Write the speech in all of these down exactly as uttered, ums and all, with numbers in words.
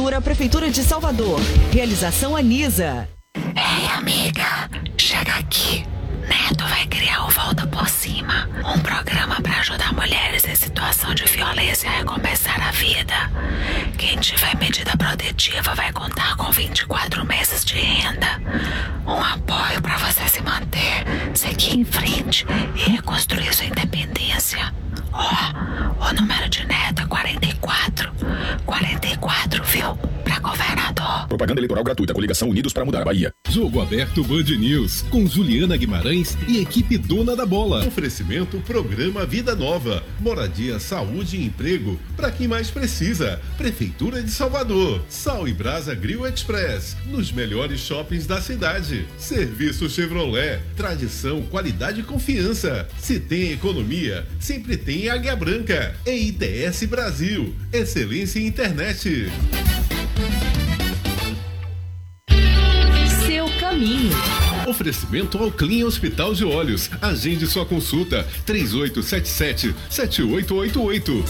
Cultura, Prefeitura de Salvador. Realização Anisa. Ei, amiga, chega aqui. Neto vai criar o Volta por Cima, um programa para ajudar mulheres em situação de violência a recomeçar a vida. Quem tiver medida protetiva vai contar com vinte e quatro meses de renda. Um apoio para você se manter, seguir em frente e reconstruir sua independência. Ó, oh, o número de Neto é quarenta e quatro. quarenta e quatro, viu? Pra governador. Propaganda eleitoral gratuita. Coligação Unidos para Mudar a Bahia. Jogo aberto Band News, com Juliana Guimarães e equipe dona da bola. Oferecimento Programa Vida Nova. Moradia, saúde e emprego para quem mais precisa. Prefeitura de Salvador. Sal e Brasa Grill Express. Nos melhores shoppings da cidade. Serviço Chevrolet. Tradição, qualidade e confiança. Se tem economia, sempre tem Águia Branca. E I T S Brasil. Excelência em internet. Seu caminho. Oferecimento ao Clean Hospital de Olhos. Agende sua consulta. três oito sete sete, sete oito oito oito.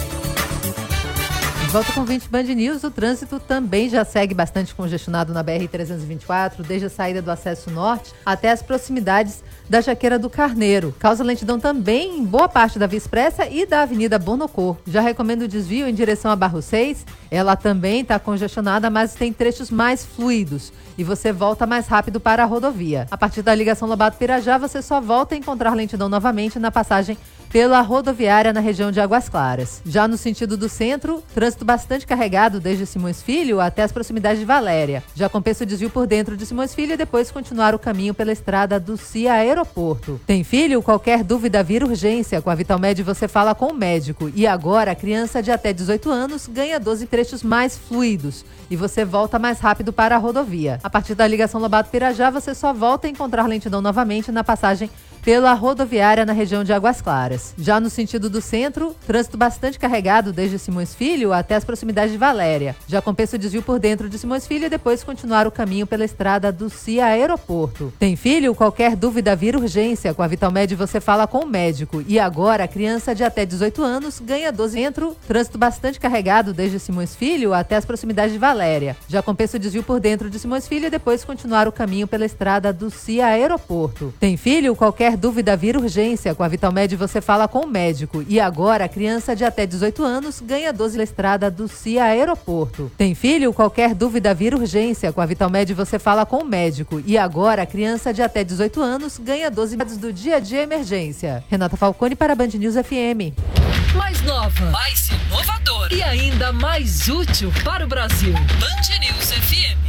Volta com vinte Band News. O trânsito também já segue bastante congestionado na B R trezentos e vinte e quatro, desde a saída do acesso norte até as proximidades da Jaqueira do Carneiro. Causa lentidão também em boa parte da Via Expressa e da Avenida Bonocô. Já recomendo o desvio em direção a Barro seis. Ela também está congestionada, mas tem trechos mais fluidos e você volta mais rápido para a rodovia. A partir da ligação Lobato-Pirajá, você só volta a encontrar lentidão novamente na passagem pela rodoviária na região de Águas Claras. Já no sentido do centro, trânsito bastante carregado desde Simões Filho até as proximidades de Valéria. Já compensa o desvio por dentro de Simões Filho e depois continuar o caminho pela estrada do CIA Aeroporto. Tem filho? Qualquer dúvida, vira urgência. Com a Vitalmed você fala com o médico. E agora, a criança de até dezoito anos ganha doze trechos mais fluidos e você volta mais rápido para a rodovia. A partir da ligação Lobato-Pirajá, você só volta a encontrar lentidão novamente na passagem pela rodoviária na região de Águas Claras. Já no sentido do centro, trânsito bastante carregado desde Simões Filho até as proximidades de Valéria. Já compensa o desvio por dentro de Simões Filho e depois continuar o caminho pela estrada do CIA Aeroporto. Tem filho? Qualquer dúvida, vira urgência. Com a Vitalmed você fala com o médico. E agora, a criança de até dezoito anos ganha doze centro, trânsito bastante carregado desde Simões Filho até as proximidades de Valéria. Já compensa o desvio por dentro de Simões Filho e depois continuar o caminho pela estrada do CIA Aeroporto. Tem filho? Qualquer dúvida, vira urgência. Com a Vitalmed você fala com o médico. E agora, a criança de até dezoito anos ganha doze na estrada do CIA Aeroporto. Tem filho? Qualquer dúvida, vira urgência. Com a Vitalmed você fala com o médico. E agora, a criança de até dezoito anos ganha doze dados do dia a dia emergência. Renata Falcone para a Band News F M. Mais nova, mais inovadora e ainda mais útil para o Brasil. Band News F M.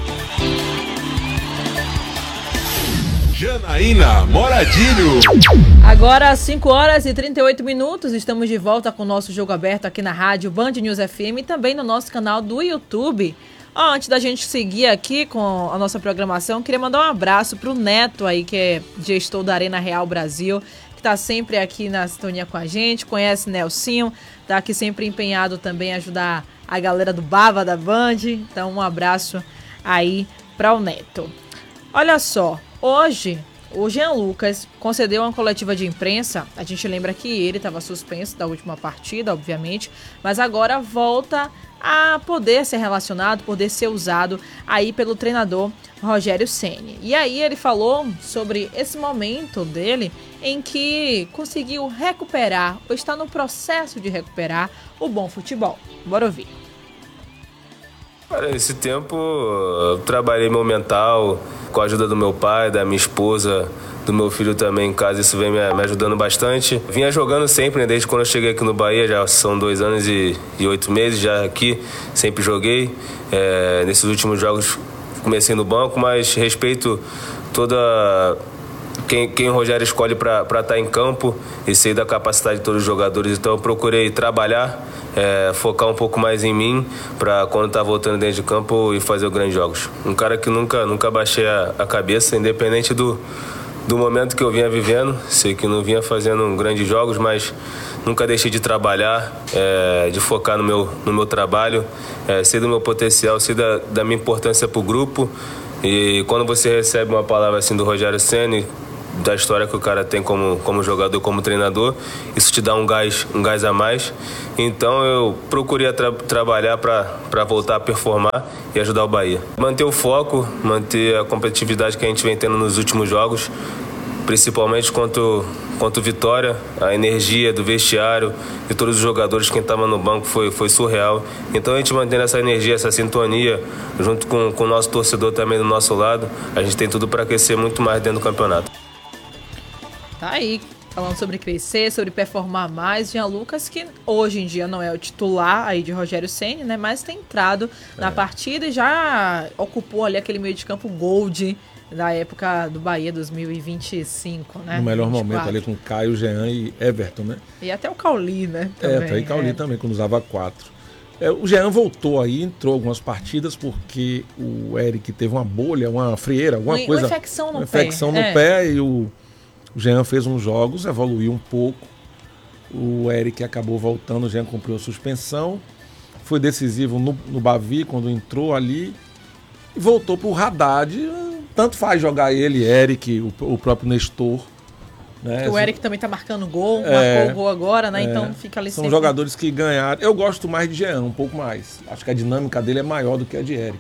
Janaína Moradilho. Agora, às cinco horas e trinta e oito minutos, estamos de volta com o nosso jogo aberto aqui na rádio Band News F M e também no nosso canal do YouTube. Oh, antes da gente seguir aqui com a nossa programação, queria mandar um abraço pro Neto aí, que é gestor da Arena Real Brasil, que está sempre aqui na sintonia com a gente, conhece Nelsinho, tá aqui sempre empenhado também em ajudar a galera do Bava da Band. Então, um abraço aí para o Neto. Olha só, hoje o Jean Lucas concedeu uma coletiva de imprensa. A gente lembra que ele estava suspenso da última partida, obviamente, mas agora volta a poder ser relacionado, poder ser usado aí pelo treinador Rogério Ceni. E aí ele falou sobre esse momento dele em que conseguiu recuperar, ou está no processo de recuperar, o bom futebol. Bora ouvir. Nesse tempo eu trabalhei meu mental com a ajuda do meu pai, da minha esposa, do meu filho também em casa. Isso vem me ajudando bastante. Vinha jogando sempre, né? Desde quando eu cheguei aqui no Bahia, já são dois anos e, e oito meses já aqui, sempre joguei. É, nesses últimos jogos comecei no banco, mas respeito toda quem, quem o Rogério escolhe para estar em campo e sei da capacidade de todos os jogadores. Então eu procurei trabalhar, É, focar um pouco mais em mim para quando tá voltando dentro de campo e fazer os grandes jogos. Um cara que nunca, nunca baixei a, a cabeça, independente do, do momento que eu vinha vivendo. Sei que não vinha fazendo grandes jogos, mas nunca deixei de trabalhar, é, de focar no meu, no meu trabalho, é, sei do meu potencial, sei da, da minha importância para o grupo. E quando você recebe uma palavra assim do Rogério Ceni, da história que o cara tem como, como jogador, como treinador. Isso te dá um gás, um gás a mais. Então eu procurei tra- trabalhar para voltar a performar e ajudar o Bahia. Manter o foco, manter a competitividade que a gente vem tendo nos últimos jogos, principalmente contra o, contra o Vitória. A energia do vestiário de todos os jogadores, quem estava no banco, foi, foi surreal. Então a gente mantendo essa energia, essa sintonia, junto com, com o nosso torcedor também do nosso lado, a gente tem tudo para crescer muito mais dentro do campeonato. Tá aí, falando sobre crescer, sobre performar mais. Jean Lucas, que hoje em dia não é o titular aí de Rogério Ceni, né? Mas tem entrado é. na partida e já ocupou ali aquele meio de campo gold da época do Bahia dois mil e vinte e cinco, né? No melhor vinte e quatro. momento ali com Caio, Jean e Everton, né? E até o Cauli, né? Também, é, até o Cauli é. também, quando usava quatro. É, o Jean voltou aí, entrou algumas partidas porque o Eric teve uma bolha, uma frieira, alguma uma, coisa. Uma infecção no uma pé. infecção no é. pé e o, o Jean fez uns jogos, evoluiu um pouco. O Eric acabou voltando, o Jean cumpriu a suspensão. Foi decisivo no, no Bavi, quando entrou ali. E voltou pro Haddad. Tanto faz jogar ele, Eric, o, o próprio Nestor. Né? O Eric também tá marcando gol, é, marcou o gol agora, né? É, então fica ali são sempre... jogadores que ganharam. Eu gosto mais de Jean, um pouco mais. Acho que a dinâmica dele é maior do que a de Eric.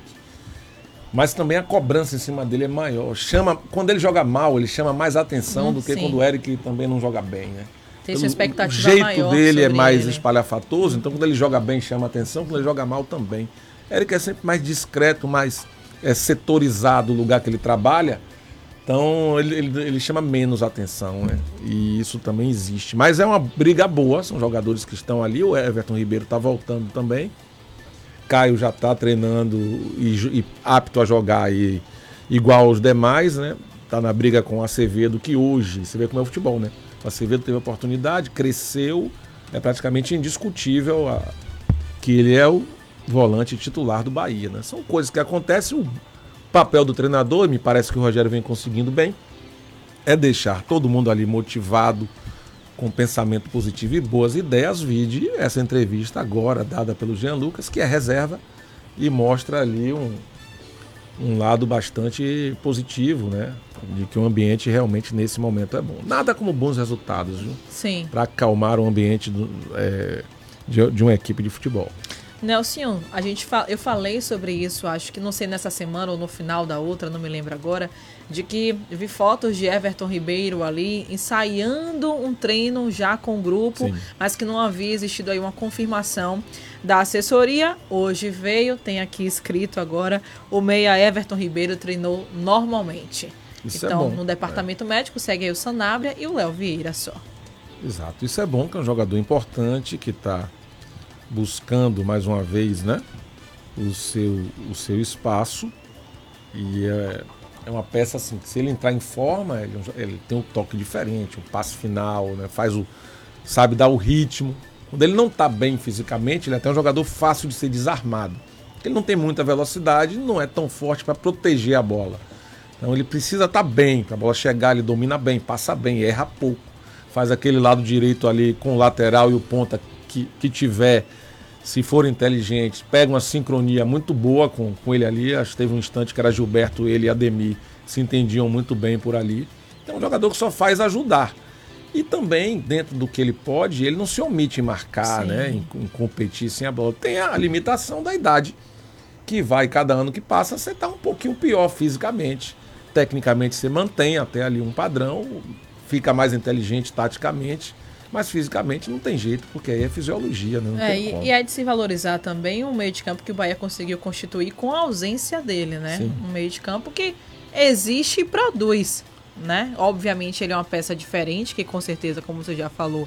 Mas também a cobrança em cima dele é maior. Chama, quando ele joga mal, ele chama mais atenção hum, do que sim. quando o Eric também não joga bem, né? Tem essa expectativa o jeito maior dele é mais ele. espalhafatoso, então quando ele joga bem chama atenção, quando ele joga mal também. Eric é sempre mais discreto, mais é, setorizado o lugar que ele trabalha. Então ele, ele, ele chama menos atenção, né? E isso também existe. Mas é uma briga boa, são jogadores que estão ali. O Everton Ribeiro está voltando também. Caio já está treinando e, e apto a jogar aí, igual aos demais, né? Está na briga com o Acevedo, que hoje, você vê como é o futebol, né? O Acevedo teve oportunidade, cresceu, é praticamente indiscutível a, que ele é o volante titular do Bahia, né? São coisas que acontecem. O papel do treinador, me parece que o Rogério vem conseguindo bem, é deixar todo mundo ali motivado, com pensamento positivo e boas ideias. Vide essa entrevista agora dada pelo Jean Lucas, que é reserva e mostra ali um, um lado bastante positivo, né? De que o ambiente realmente nesse momento é bom. Nada como bons resultados, viu? Sim. Para acalmar o ambiente do, é, de, de uma equipe de futebol. Nelson, a gente fa- eu falei sobre isso, acho que não sei nessa semana ou no final da outra, não me lembro agora, de que vi fotos de Everton Ribeiro ali ensaiando um treino já com o grupo, sim, mas que não havia existido aí uma confirmação da assessoria. Hoje veio, tem aqui escrito agora, o meia Everton Ribeiro treinou normalmente. Isso então, é bom, no departamento é. médico segue aí o Sanabria e o Léo Vieira só. Exato, isso é bom, que é um jogador importante que está buscando mais uma vez, né, o seu, o seu espaço, e é, é uma peça assim que, se ele entrar em forma, ele, ele tem um toque diferente, um passe final, né, faz o, sabe dar o ritmo. Quando ele não está bem fisicamente, ele é até um jogador fácil de ser desarmado. Ele não tem muita velocidade, não é tão forte para proteger a bola. Então ele precisa estar tá bem, para a bola chegar, ele domina bem, passa bem, erra pouco. Faz aquele lado direito ali com o lateral e o ponta que, que tiver, se for inteligente, pega uma sincronia muito boa com, com ele ali. Acho que teve um instante que era Gilberto, ele e Ademir se entendiam muito bem por ali. Então é um jogador que só faz ajudar. E também, dentro do que ele pode, ele não se omite em marcar, né, em, em competir sem a bola. Tem a limitação da idade, que vai, cada ano que passa, você está um pouquinho pior fisicamente. Tecnicamente você mantém até ali um padrão, fica mais inteligente taticamente, mas fisicamente não tem jeito, porque aí é fisiologia, né? Não é, tem e, como. e é de se valorizar também o meio de campo que o Bahia conseguiu constituir com a ausência dele, né? Sim. Um meio de campo que existe e produz, né? Obviamente ele é uma peça diferente, que com certeza, como você já falou,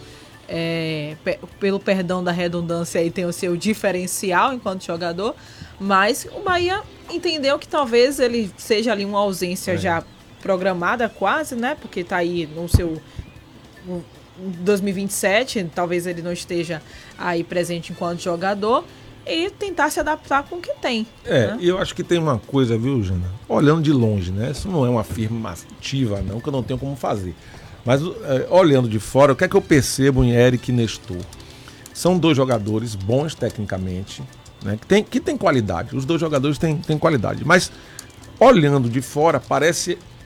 é, pe- pelo perdão da redundância, aí tem o seu diferencial enquanto jogador, mas o Bahia entendeu que talvez ele seja ali uma ausência é. já programada quase, né? Porque tá aí no seu no dois mil e vinte e sete, talvez ele não esteja aí presente enquanto jogador, e tentar se adaptar com o que tem. É, né? E eu acho que tem uma coisa, viu, Jana? Olhando de longe, né? Isso não é uma afirmativa, não, que eu não tenho como fazer. Mas é, olhando de fora, o que é que eu percebo em Eric e Nestor? São dois jogadores bons tecnicamente, né? Que tem, que tem qualidade. Os dois jogadores têm, têm qualidade. Mas olhando de fora, parece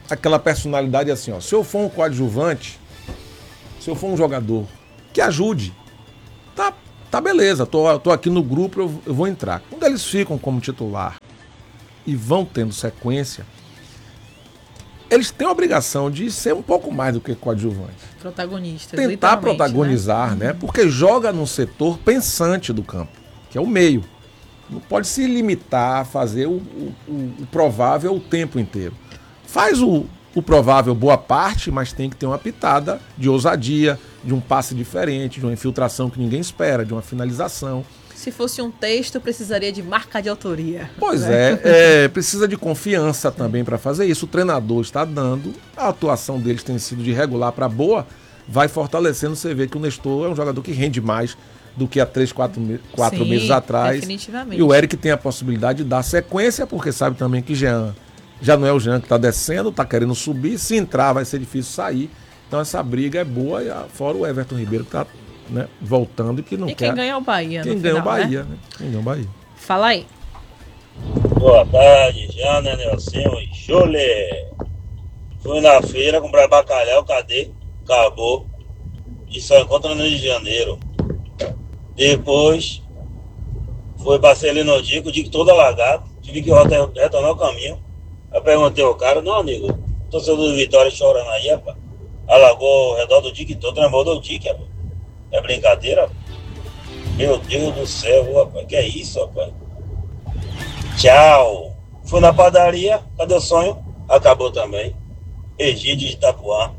aquela personalidade assim, ó. Se eu for um coadjuvante, se eu for um jogador que ajude, tá, tá beleza, tô, tô aqui no grupo, eu, eu vou entrar. Quando eles ficam como titular e vão tendo sequência, eles têm a obrigação de ser um pouco mais do que coadjuvante. Protagonistas, tentar protagonizar, né? né? Porque joga num setor pensante do campo, que é o meio. Não pode se limitar a fazer o, o, o provável o tempo inteiro. Faz o, o provável boa parte, mas tem que ter uma pitada de ousadia, de um passe diferente, de uma infiltração que ninguém espera, de uma finalização. Se fosse um texto, precisaria de marca de autoria. Pois né? é, é, precisa de confiança também para fazer isso. O treinador está dando, a atuação deles tem sido de regular para boa, vai fortalecendo. Você vê que o Nestor é um jogador que rende mais do que há três, quatro, quatro Sim, meses atrás. Definitivamente. E o Eric tem a possibilidade de dar sequência, porque sabe também que Jean já não é o Jean que está descendo, está querendo subir. Se entrar, vai ser difícil sair. Então essa briga é boa, fora o Everton Ribeiro que está, né, voltando e que não e quer. quem ganha é o Bahia. Quem no ganha final, o Bahia, né? né? Quem ganha o Bahia. Fala aí. Boa tarde, Jana, Nelsinho e Chole. Fui na feira comprar bacalhau, cadê? Acabou. E só encontra no Rio de Janeiro. Depois, foi, passei ali no Dico, o Dico todo alagado. Tive que retornar o caminho. Eu perguntei ao cara, não, amigo, torcedor do Vitória chorando aí, rapaz. Alagou ao redor do Dico todo, transbordou o Dico, rapaz. É brincadeira, rapaz. Meu Deus do céu, rapaz, que é isso, rapaz? Tchau. Fui na padaria, cadê o sonho? Acabou também. Egídio de Itapuã.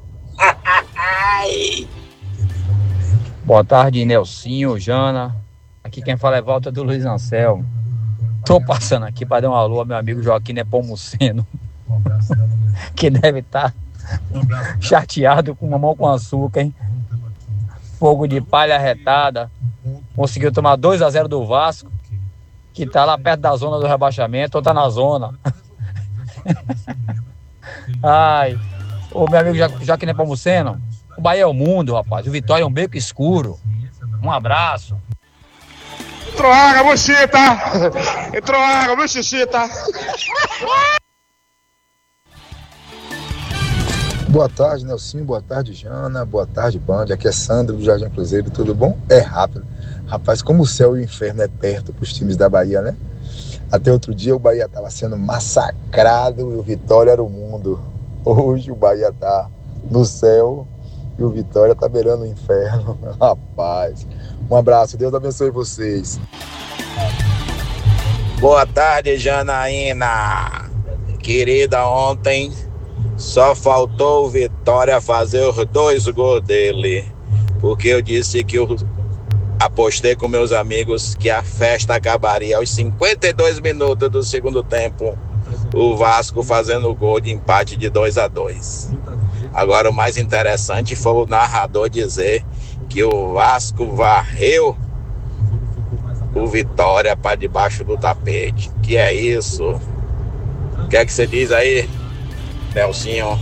Boa tarde, Nelsinho, Jana. Aqui quem fala é Volta do Luiz Anselmo. Tô passando aqui para dar um alô ao meu amigo Joaquim Nepomuceno, que deve estar chateado com mamão com açúcar, hein? Fogo de palha arretada. Conseguiu tomar dois a zero do Vasco, que tá lá perto da zona do rebaixamento, ou tá na zona. Ai, ô meu amigo jo- Joaquim Nepomuceno, o Bahia é o mundo, rapaz. O Vitória é um beco escuro. Um abraço. Entrou água, mochita! Entrou água, mochita! Boa tarde, Nelsinho. Boa tarde, Jana. Boa tarde, Band. Aqui é Sandro do Jardim Cruzeiro. Tudo bom? É rápido. Rapaz, como o céu e o inferno é perto para os times da Bahia, né? Até outro dia o Bahia estava sendo massacrado e o Vitória era o mundo. Hoje o Bahia tá no céu e o Vitória tá beirando o inferno. Rapaz, um abraço. Deus abençoe vocês. Boa tarde, Janaína. Querida, ontem só faltou o Vitória fazer os dois gols dele. Porque eu disse que eu apostei com meus amigos que a festa acabaria aos cinquenta e dois minutos do segundo tempo. O Vasco fazendo o gol de empate de dois a dois. Agora o mais interessante foi o narrador dizer que o Vasco varreu o Vitória para debaixo do tapete. Que é isso? O que é que você diz aí, Nelsinho?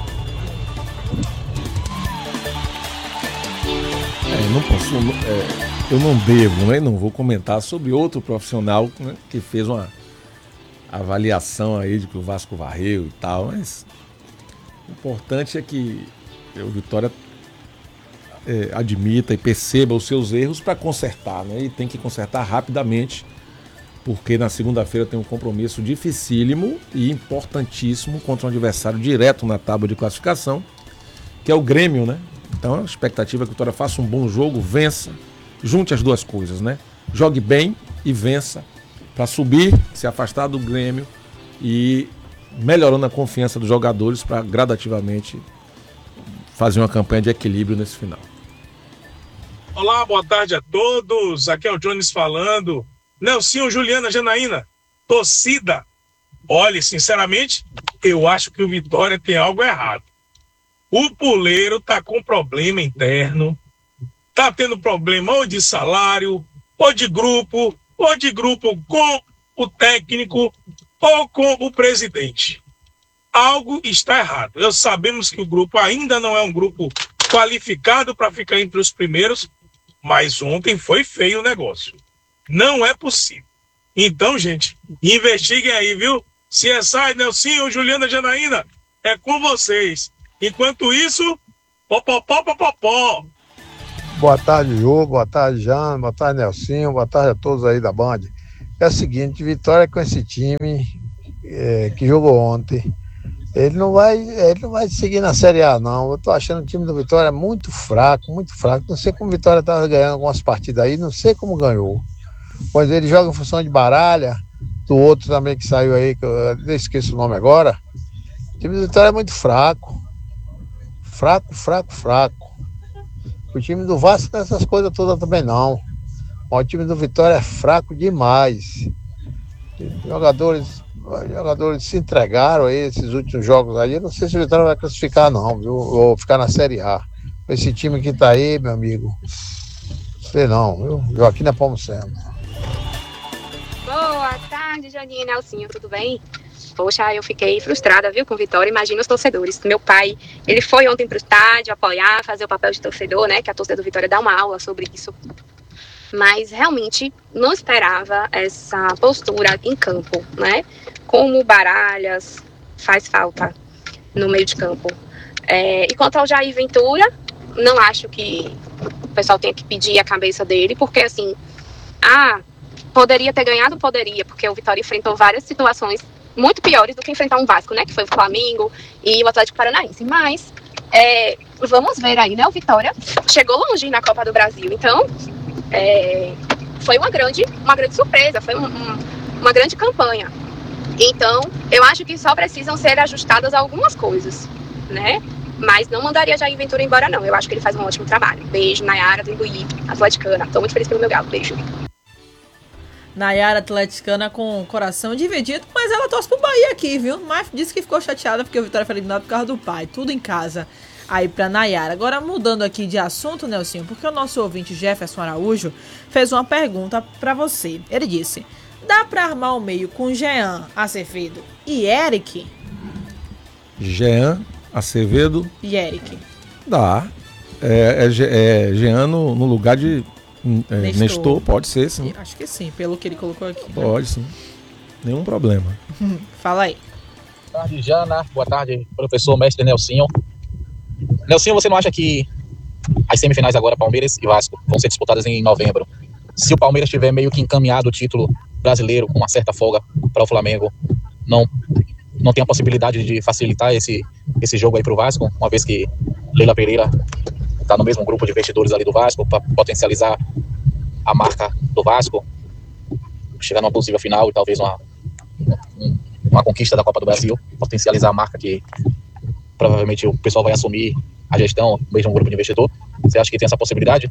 É, eu não posso, é, eu não devo, né? Não vou comentar sobre outro profissional, né, que fez uma avaliação aí de que o Vasco varreu e tal, mas o importante é que o Vitória é, admita e perceba os seus erros para consertar, né? E tem que consertar rapidamente, porque na segunda-feira tem um compromisso dificílimo e importantíssimo contra um adversário direto na tábua de classificação, que é o Grêmio, né? Então a expectativa é que o Vitória faça um bom jogo, vença, junte as duas coisas, né? Jogue bem e vença para subir, se afastar do Grêmio e melhorando a confiança dos jogadores para gradativamente fazer uma campanha de equilíbrio nesse final. Olá, boa tarde a todos. Aqui é o Jones falando. Nelsinho, Juliana, Janaína, torcida. Olha, sinceramente, eu acho que o Vitória tem algo errado. O Puleiro tá com problema interno, tá tendo problema ou de salário, ou de grupo, ou de grupo com o técnico, ou com o presidente. Algo está errado. Nós sabemos que o grupo ainda não é um grupo qualificado para ficar entre os primeiros, mas ontem foi feio o negócio. Não é possível. Então, gente, investiguem aí, viu? C S I, Nelsinho, Juliana, Janaína, é com vocês. Enquanto isso, popopó, popopó. Boa tarde, Jô, boa tarde, Jana, boa tarde, Nelsinho, boa tarde a todos aí da Band. É o seguinte, Vitória com esse time é, que jogou ontem, ele não vai, ele não vai seguir na Série A, não. Eu tô achando o time do Vitória muito fraco, muito fraco. Não sei como o Vitória tá ganhando algumas partidas aí, não sei como ganhou. Pois ele joga em função de Baralha, do outro também que saiu aí, que eu esqueço o nome agora. O time do Vitória é muito fraco. Fraco, fraco, fraco. O time do Vasco não é essas coisas todas também não. O time do Vitória é fraco demais. Jogadores, jogadores se entregaram aí esses últimos jogos aí. Eu não sei se o Vitória vai classificar não, viu? Ou ficar na Série A. Esse time que tá aí, meu amigo, sei não, viu? Joaquim Nepomuceno. Boa tarde, Janinha e Nelsinho, tudo bem? Poxa, eu fiquei frustrada, viu, com Vitória. Imagina os torcedores. Meu pai, ele foi ontem pro estádio apoiar, fazer o papel de torcedor, né? Que a torcida do Vitória dá uma aula sobre isso. Mas realmente não esperava essa postura em campo, né? Como Baralhas faz falta no meio de campo. É, e quanto ao Jair Ventura, não acho que o pessoal tenha que pedir a cabeça dele, porque assim, ah, poderia ter ganhado, poderia, porque o Vitória enfrentou várias situações muito piores do que enfrentar um Vasco, né? Que foi o Flamengo e o Atlético Paranaense. Mas é, vamos ver aí, né? O Vitória chegou longe na Copa do Brasil. Então, é, foi uma grande, uma grande surpresa, foi um, um, uma grande campanha. Então, eu acho que só precisam ser ajustadas algumas coisas, né? Mas não mandaria Jair Ventura embora, não. Eu acho que ele faz um ótimo trabalho. Beijo, Nayara, do Imbuí, atleticana. Tô muito feliz pelo meu galo. Beijo. Nayara, atleticana, com o coração dividido, mas ela torce pro Bahia aqui, viu? Mas disse que ficou chateada porque o Vitória foi eliminado por causa do pai. Tudo em casa aí pra Nayara. Agora, mudando aqui de assunto, Nelsinho, porque o nosso ouvinte Jefferson Araújo fez uma pergunta pra você. Ele disse: dá pra armar o meio com Jean, Acevedo e Eric? Jean, Acevedo E Eric. Dá. É, é, é Jean no, no lugar de é, Nestor. Nestor, pode ser, sim. Acho que sim, pelo que ele colocou aqui. Pode, sim. Nenhum problema. Fala aí. Boa tarde, Jana. Boa tarde, professor mestre Nelsinho. Nelsinho, você não acha que as semifinais agora, Palmeiras e Vasco, vão ser disputadas em novembro? Se o Palmeiras tiver meio que encaminhado o título brasileiro com uma certa folga para o Flamengo, não, não tem a possibilidade de facilitar esse, esse jogo aí para o Vasco, uma vez que Leila Pereira está no mesmo grupo de investidores ali do Vasco, para potencializar a marca do Vasco, chegar numa possível final e talvez uma, uma conquista da Copa do Brasil, potencializar a marca que provavelmente o pessoal vai assumir a gestão, mesmo um grupo de investidor. Você acha que tem essa possibilidade?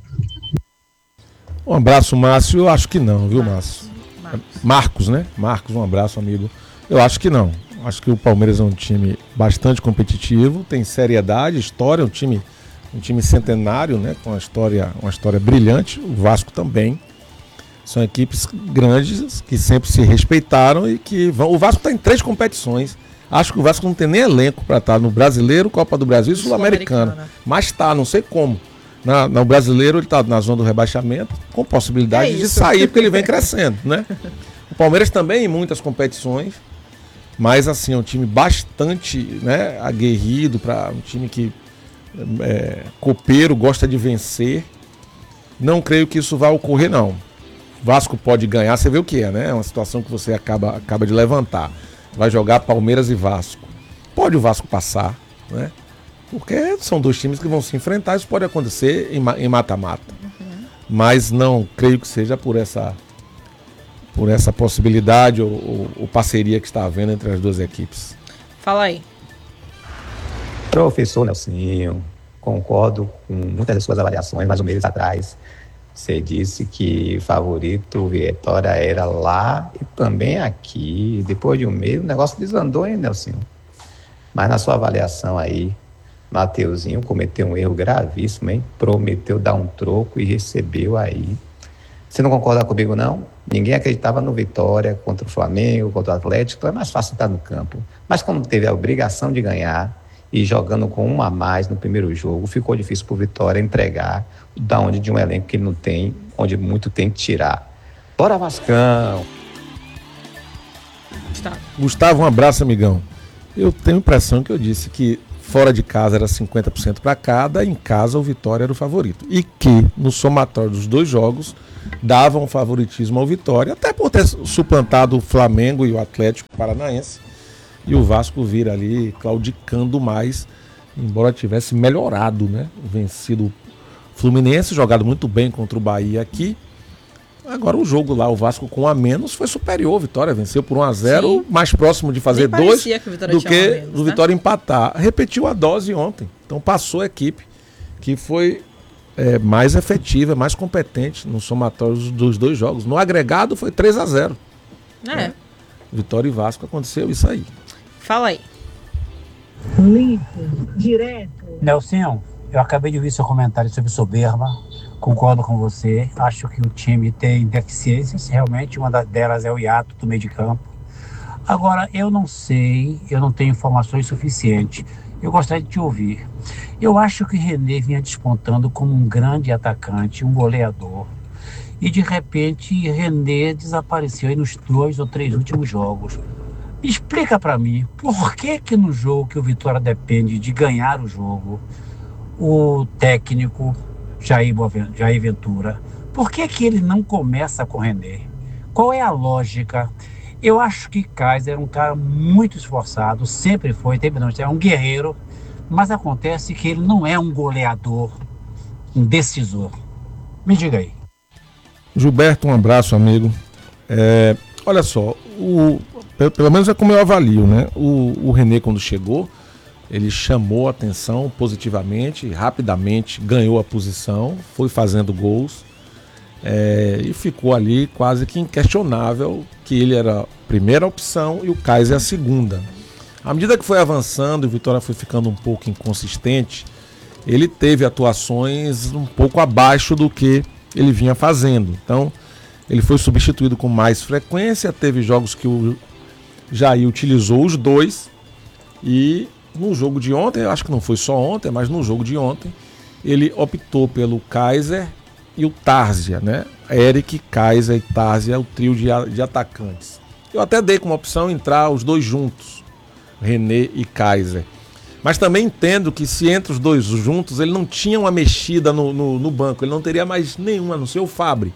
Um abraço, Márcio. Eu acho que não, viu, Márcio? Marcos, né? Marcos, um abraço, amigo. Eu acho que não. Acho que o Palmeiras é um time bastante competitivo, tem seriedade, história, um time, um time centenário, né? Com uma história, uma história brilhante. O Vasco também. São equipes grandes que sempre se respeitaram e que vão. O Vasco está em três competições. Acho que o Vasco não tem nem elenco para estar no Brasileiro, Copa do Brasil e Sul-Americana. Mas está, não sei como. Na, no Brasileiro ele está na zona do rebaixamento, com possibilidade é de sair, porque ele vem crescendo, né? O Palmeiras também em muitas competições, mas assim, é um time bastante, né, aguerrido, para um time que é copeiro, gosta de vencer. Não creio que isso vai ocorrer, não. O Vasco pode ganhar, você vê o que é, né? É uma situação que você acaba, acaba de levantar. Vai jogar Palmeiras e Vasco. Pode o Vasco passar, né? Porque são dois times que vão se enfrentar, isso pode acontecer em mata-mata. Uhum. Mas não creio que seja por essa, por essa possibilidade ou, ou, ou parceria que está havendo entre as duas equipes. Fala aí. Professor Nelsinho, concordo com muitas das suas avaliações, mais um mês atrás. Você disse que o favorito Vitória era lá e também aqui. Depois de um mês, o negócio desandou, hein, Nelsinho? Mas na sua avaliação aí, Mateuzinho cometeu um erro gravíssimo, hein? Prometeu dar um troco e recebeu aí. Você não concorda comigo, não? Ninguém acreditava no Vitória contra o Flamengo, contra o Atlético. Então é mais fácil estar no campo. Mas como teve a obrigação de ganhar e jogando com um a mais no primeiro jogo, ficou difícil para o Vitória entregar da onde de um elenco que ele não tem, onde muito tem que tirar. Bora, Vascão! Gustavo, um abraço, amigão. Eu tenho a impressão que eu disse que fora de casa era cinquenta por cento para cada, em casa o Vitória era o favorito. E que no somatório dos dois jogos davam um favoritismo ao Vitória, até por ter suplantado o Flamengo e o Atlético Paranaense. E o Vasco vir ali claudicando mais, embora tivesse melhorado, né? Vencido o Fluminense, jogado muito bem contra o Bahia aqui. Agora o jogo lá, o Vasco com um a menos, foi superior. O Vitória venceu por um a zero, Sim. mais próximo de fazer Nem dois que do que um menos, do Vitória né? empatar. Repetiu a dose ontem. Então passou a equipe que foi é, mais efetiva, mais competente no somatório dos dois jogos. No agregado foi três a zero. É. Né? Vitória e Vasco aconteceu isso aí. Fala aí. Limpo, direto. Nelsinho, eu acabei de ouvir seu comentário sobre soberba. Concordo com você. Acho que o time tem deficiências. Realmente, uma delas é o hiato do meio de campo. Agora, eu não sei, eu não tenho informações suficientes. Eu gostaria de te ouvir. Eu acho que René vinha despontando como um grande atacante, um goleador. E, de repente, René desapareceu aí nos dois ou três últimos jogos. Explica para mim, por que que no jogo que o Vitória depende de ganhar o jogo, o técnico Jair, Jair Ventura, por que que ele não começa com o René? Qual é a lógica? Eu acho que Kaiser era um cara muito esforçado, sempre foi, sempre não, é um guerreiro, mas acontece que ele não é um goleador, um decisor. Me diga aí. Gilberto, um abraço, amigo. É, olha só, o... Pelo menos é como eu avalio, né? O, o René, quando chegou, ele chamou a atenção positivamente, rapidamente ganhou a posição, foi fazendo gols é, e ficou ali quase que inquestionável que ele era a primeira opção e o Kaiser a segunda. À medida que foi avançando e o Vitória foi ficando um pouco inconsistente, ele teve atuações um pouco abaixo do que ele vinha fazendo. Então, ele foi substituído com mais frequência, teve jogos que o Jair utilizou os dois e no jogo de ontem, eu acho que não foi só ontem, mas no jogo de ontem, ele optou pelo Kaiser e o Tárzia, né? Eric, Kaiser e Tárzia, o trio de, de atacantes. Eu até dei como opção entrar os dois juntos, René e Kaiser. Mas também entendo que se entre os dois juntos, ele não tinha uma mexida no, no, no banco, ele não teria mais nenhuma, a não ser o Fábio,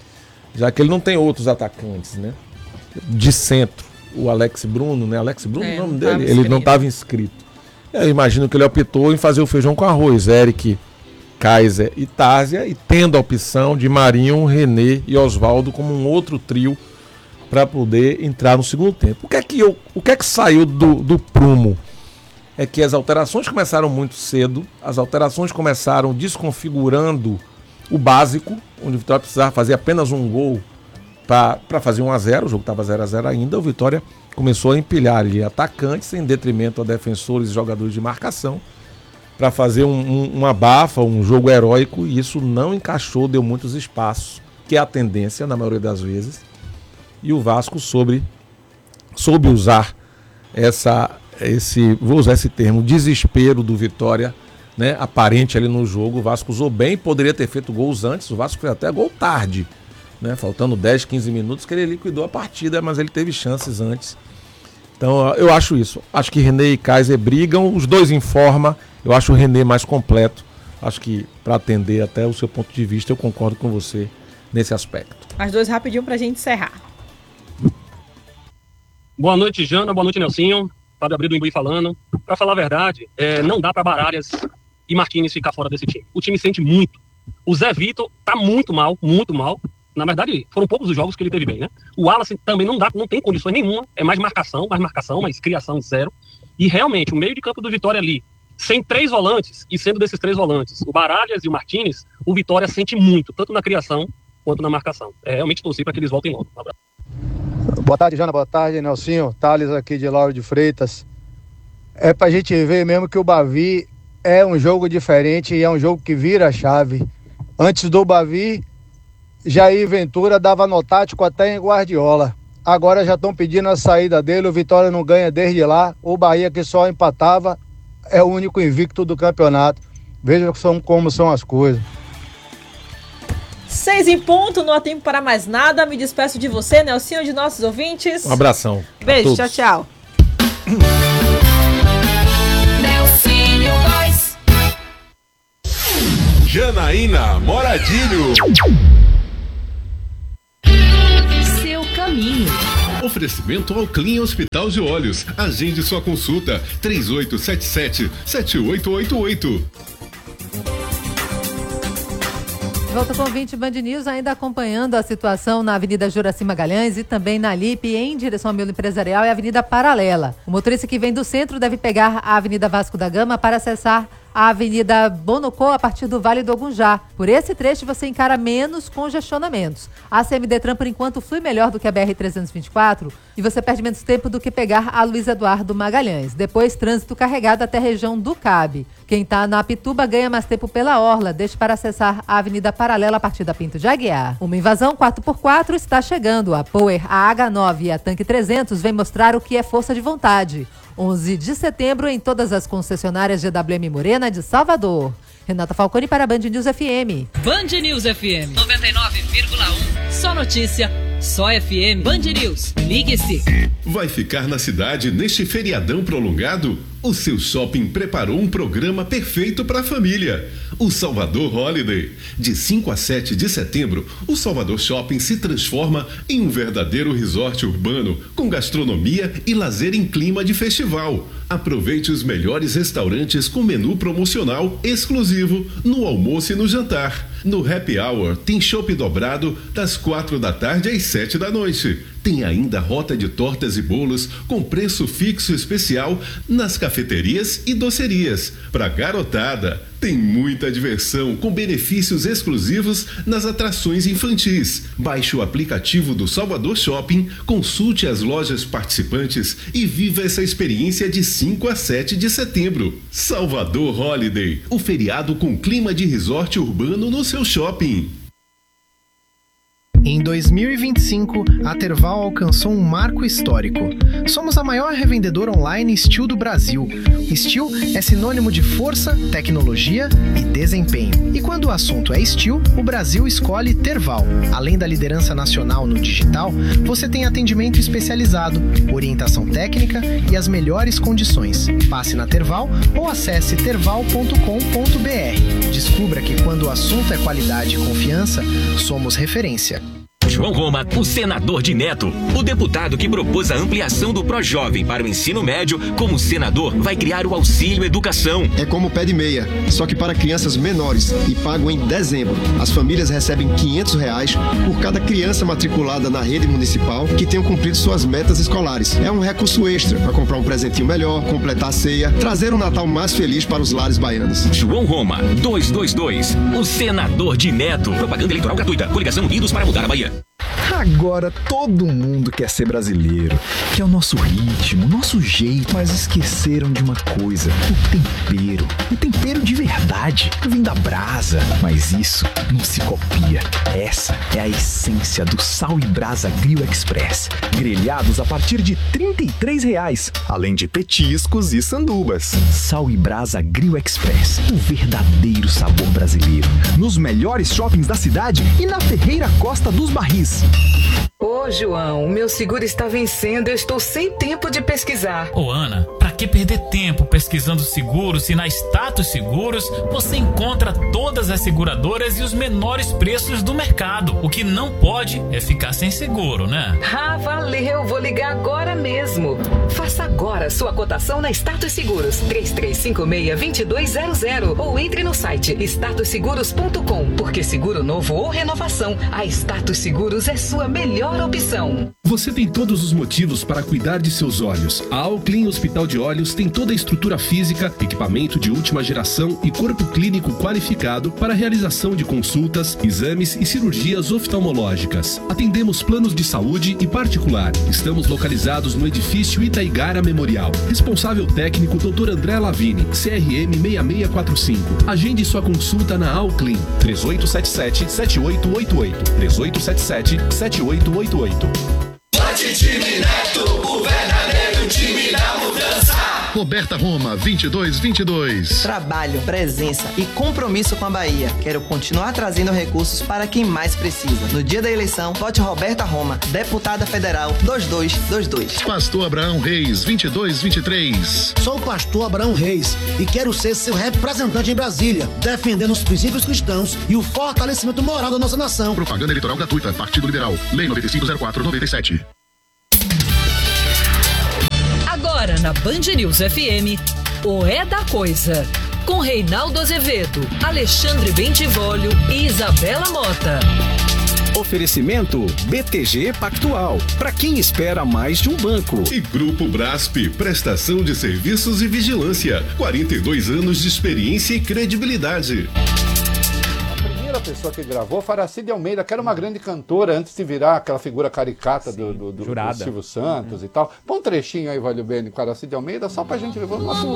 já que ele não tem outros atacantes, né? De centro. O Alex Bruno, né? Alex Bruno é o nome dele? Ele inscrito. Não estava inscrito. Eu imagino que ele optou em fazer o feijão com arroz. Eric, Kaiser e Tárzia, e tendo a opção de Marinho, René e Oswaldo como um outro trio para poder entrar no segundo tempo. O que é que, eu, o que, é que saiu do, do prumo? É que as alterações começaram muito cedo, as alterações começaram desconfigurando o básico, onde o Vitória precisava fazer apenas um gol para fazer um a zero, o jogo estava zero a zero ainda, o Vitória começou a empilhar ali atacantes em detrimento a defensores e jogadores de marcação para fazer um, um, uma bafa, um jogo heróico, e isso não encaixou, deu muitos espaços, que é a tendência na maioria das vezes, e o Vasco soube, soube usar essa, esse, vou usar esse termo, desespero do Vitória, né, aparente ali no jogo. O Vasco usou bem, poderia ter feito gols antes, o Vasco fez até gol tarde, né, faltando dez, quinze minutos que ele liquidou a partida, mas ele teve chances antes. Então eu acho isso, acho que René e Kaiser brigam, os dois em forma, eu acho o René mais completo, acho que para atender até o seu ponto de vista eu concordo com você nesse aspecto. As duas rapidinho pra gente encerrar. Boa noite, Jana, boa noite, Nelsinho, Fábio Abril do Imbuí falando. Para falar a verdade, é, não dá para Baralhas e Marquinhos ficar fora desse time, o time sente muito, o Zé Vitor tá muito mal, muito mal. Na verdade, foram poucos os jogos que ele teve bem, né? O Wallace também não dá, não tem condições nenhuma, é mais marcação, mais marcação, mais criação zero. E realmente, o meio de campo do Vitória ali, sem três volantes, e sendo desses três volantes, o Baralhas e o Martínez, o Vitória sente muito, tanto na criação quanto na marcação. É realmente torcer para que eles voltem logo. Um abraço. Boa tarde, Jana, boa tarde, Nelsinho, Thales aqui de Lauro de Freitas. É pra gente ver mesmo que o Bavi é um jogo diferente e é um jogo que vira a chave. Antes do Bavi, Jair Ventura dava no tático até em Guardiola. Agora já estão pedindo a saída dele, o Vitória não ganha desde lá. O Bahia, que só empatava, é o único invicto do campeonato. Veja como são as coisas. Seis em ponto, não há tempo para mais nada. Me despeço de você, Nelsinho, de nossos ouvintes. Um abração. Beijo, tchau, tchau. Janaína Moradinho. Seu caminho. Oferecimento ao Clean Hospital de Olhos. Agende sua consulta três oito sete sete, sete oito oito oito. Volta com o vinte Band News, ainda acompanhando a situação na Avenida Juraci Magalhães e também na Lipe, em direção ao Miolo Empresarial e Avenida Paralela. O motorista que vem do centro deve pegar a Avenida Vasco da Gama para acessar a Avenida Bonocô a partir do Vale do Ogunjá. Por esse trecho você encara menos congestionamentos. A C M Detran, por enquanto, flui melhor do que a B R trezentos e vinte e quatro e você perde menos tempo do que pegar a Luiz Eduardo Magalhães. Depois, trânsito carregado até a região do Cabe. Quem está na Pituba ganha mais tempo pela Orla. Deixe para acessar a Avenida Paralela a partir da Pinto de Aguiar. Uma invasão quatro por quatro está chegando. A Power, a H nove e a Tanque trezentos vem mostrar o que é força de vontade. onze de setembro em todas as concessionárias G W M Morena de Salvador. Renata Falcone para a Band News F M. Band News F M noventa e nove vírgula um. Só notícia, só F M. Band News, ligue-se. Vai ficar na cidade neste feriadão prolongado? O seu shopping preparou um programa perfeito para a família. O Salvador Holiday. De cinco a sete de setembro, o Salvador Shopping se transforma em um verdadeiro resort urbano com gastronomia e lazer em clima de festival. Aproveite os melhores restaurantes com menu promocional exclusivo no almoço e no jantar. No Happy Hour tem chopp dobrado das quatro da tarde às sete da noite. Tem ainda rota de tortas e bolos com preço fixo especial nas cafeterias e docerias. Pra garotada, tem muita diversão com benefícios exclusivos nas atrações infantis. Baixe o aplicativo do Salvador Shopping, consulte as lojas participantes e viva essa experiência de cinco a sete de setembro. Salvador Holiday, o feriado com clima de resort urbano no seu shopping. Em dois mil e vinte e cinco, a Terval alcançou um marco histórico. Somos a maior revendedora online Steel do Brasil. Steel é sinônimo de força, tecnologia e desempenho. E quando o assunto é Steel, o Brasil escolhe Terval. Além da liderança nacional no digital, você tem atendimento especializado, orientação técnica e as melhores condições. Passe na Terval ou acesse terval ponto com ponto b r. Descubra que quando o assunto é qualidade e confiança, somos referência. João Roma, o senador de Neto. O deputado que propôs a ampliação do Projovem para o ensino médio, como senador, vai criar o Auxílio Educação. É como o pé de meia, só que para crianças menores e pago em dezembro. As famílias recebem quinhentos reais por cada criança matriculada na rede municipal que tenham cumprido suas metas escolares. É um recurso extra para comprar um presentinho melhor, completar a ceia, trazer um Natal mais feliz para os lares baianos. João Roma, duzentos e vinte e dois, o senador de Neto. Propaganda eleitoral gratuita. Coligação Unidos para mudar a Bahia. Agora todo mundo quer ser brasileiro, que é o nosso ritmo, nosso jeito, mas esqueceram de uma coisa, o tempero, o tempero de verdade, vem da brasa, mas isso não se copia, essa é a essência do Sal e Brasa Grill Express, grelhados a partir de trinta e três reais, além de petiscos e sandubas. Sal e Brasa Grill Express, o verdadeiro sabor brasileiro, nos melhores shoppings da cidade e na Ferreira Costa dos Barris. Ô, João, o meu seguro está vencendo, eu estou sem tempo de pesquisar. Ô, Ana, pra que perder tempo pesquisando seguros se na Status Seguros você encontra todas as seguradoras e os menores preços do mercado? O que não pode é ficar sem seguro, né? Ah, valeu, vou ligar agora mesmo. Faça agora sua cotação na Status Seguros, três três cinco seis, dois dois zero zero, ou entre no site status seguros ponto com, porque seguro novo ou renovação, a Status Seguros é sua melhor opção. Você tem todos os motivos para cuidar de seus olhos. A Alclin Hospital de Olhos tem toda a estrutura física, equipamento de última geração e corpo clínico qualificado para a realização de consultas, exames e cirurgias oftalmológicas. Atendemos planos de saúde e particular. Estamos localizados no edifício Itaigara Memorial. Responsável técnico doutor André Lavini, C R M seis seis quatro cinco. Agende sua consulta na Alclin, três oito sete sete, sete oito oito oito, três oito sete sete, sete oito oito oito. Band Time Neto, o verdadeiro time da mudança. Roberta Roma, vinte e dois vinte e dois. Trabalho, presença e compromisso com a Bahia. Quero continuar trazendo recursos para quem mais precisa. No dia da eleição, vote Roberta Roma, deputada federal dois dois dois dois. Pastor Abraão Reis, vinte e dois vinte e três. Sou o pastor Abraão Reis e quero ser seu representante em Brasília, defendendo os princípios cristãos e o fortalecimento moral da nossa nação. Propaganda eleitoral gratuita, Partido Liberal, Lei nove cinco zero quatro nove sete. Agora na Band News F M, o É da Coisa, com Reinaldo Azevedo, Alexandre Bentivolio e Isabela Mota. Oferecimento B T G Pactual, para quem espera mais de um banco. E Grupo Brasp, prestação de serviços e vigilância, quarenta e dois anos de experiência e credibilidade. A primeira pessoa que gravou foi Aracide Almeida, que era uma grande cantora antes de virar aquela figura caricata Sim, do, do, do, do Silvio Santos uhum. e tal. Põe um trechinho aí, Valeu Bene, com a Aracide Almeida, só pra gente ver o nosso